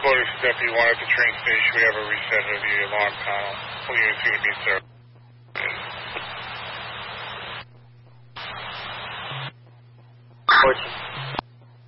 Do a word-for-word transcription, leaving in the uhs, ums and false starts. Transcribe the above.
Quarters to Deputy one at the train station. We have a reset of the alarm panel. Full units to be served.